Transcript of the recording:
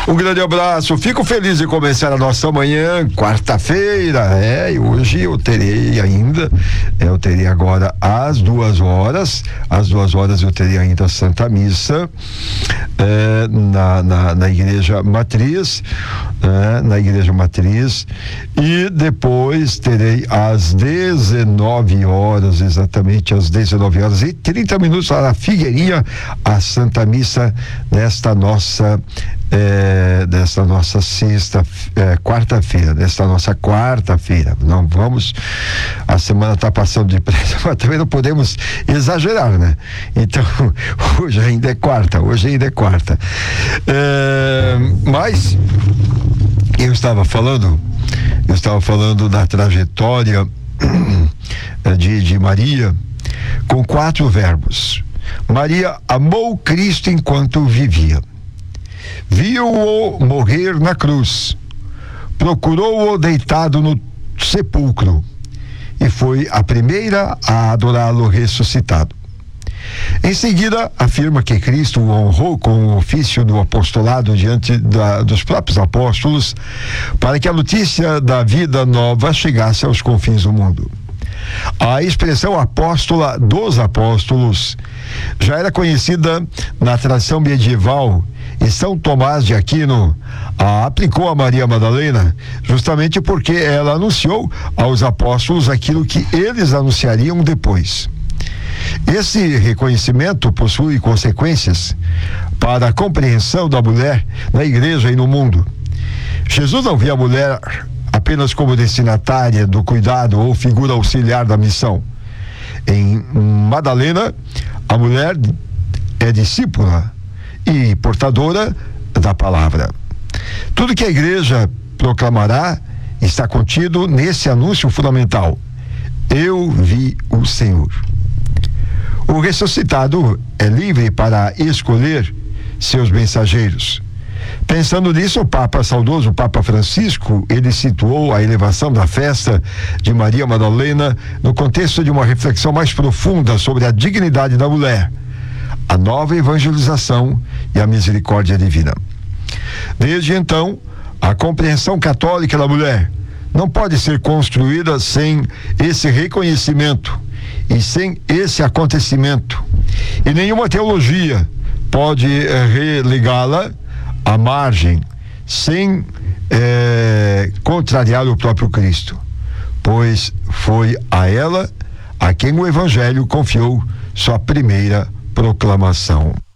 Um grande abraço, fico feliz de começar a nossa manhã, quarta-feira, e hoje eu terei agora às 2h, eu terei ainda a Santa Missa, na Igreja Matriz, e depois terei às 19h, exatamente às 19h30, lá na Figueirinha, a Santa Missa desta nossa quarta-feira. Não vamos, a semana está passando depressa, mas também não podemos exagerar, né? Então, hoje ainda é quarta. Mas eu estava falando da trajetória de Maria com 4 verbos. Maria amou Cristo enquanto vivia, viu-o morrer na cruz, procurou-o deitado no sepulcro e foi a primeira a adorá-lo ressuscitado. Em seguida, afirma que Cristo o honrou com o ofício do apostolado diante dos próprios apóstolos, para que a notícia da vida nova chegasse aos confins do mundo. A expressão apóstola dos apóstolos já era conhecida na tradição medieval, e São Tomás de Aquino a aplicou a Maria Madalena justamente porque ela anunciou aos apóstolos aquilo que eles anunciariam depois. Esse reconhecimento possui consequências para a compreensão da mulher na igreja e no mundo. Jesus não via a mulher apenas como destinatária do cuidado ou figura auxiliar da missão. Em Madalena, a mulher é discípula e portadora da palavra. Tudo que a igreja proclamará está contido nesse anúncio fundamental: eu vi o Senhor. O ressuscitado é livre para escolher seus mensageiros. Pensando nisso, o saudoso Papa Francisco, ele situou a elevação da festa de Maria Madalena no contexto de uma reflexão mais profunda sobre a dignidade da mulher, a nova evangelização e a misericórdia divina. Desde então, a compreensão católica da mulher não pode ser construída sem esse reconhecimento e sem esse acontecimento. E nenhuma teologia pode relegá-la à margem sem contrariar o próprio Cristo, pois foi a ela a quem o Evangelho confiou sua primeira proclamação.